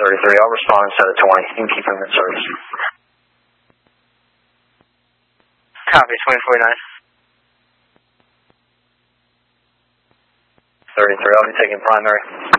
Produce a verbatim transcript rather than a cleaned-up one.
thirty-three, I'll respond instead of twenty. You can keep him in service. Copy, twenty forty-nine. thirty-three, I'll be taking primary.